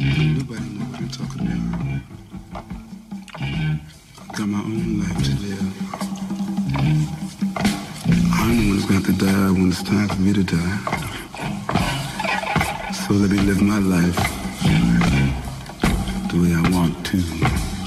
Nobody know what I'm talking about. I got my own life to live. I'm the one who's got to die when it's time for me to die. So let me live my life the way I want to.